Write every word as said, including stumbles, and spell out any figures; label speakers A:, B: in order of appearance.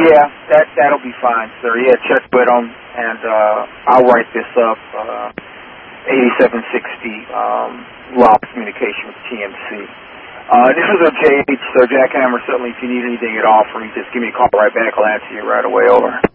A: Yeah, that, that'll be fine, sir. Yeah, check with them, and uh, I'll write this up, uh, eighty-seven sixty, um, loss communication with T M C. Uh, this is a J H, so jackhammer, certainly if you need anything at all from me, just give me a call right back. I'll answer you right away. Over.